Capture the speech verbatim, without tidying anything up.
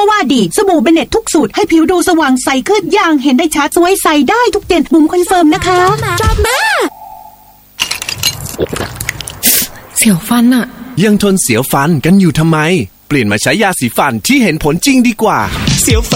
ว่าดีสบู่เบเน็ตทุกสูตรให้ผิวดูสว่างใสขึ้นอย่างเห็นได้ชัดสวยใสได้ทุกเดือนบุ๋มคอนเฟิร์มนะคะชอบมากเสียวฟันอะยังทนเสียวฟันกันอยู่ทำไมเปลี่ยนมาใช้ยาสีฟันที่เห็นผลจริงดีกว่าเสียวฟั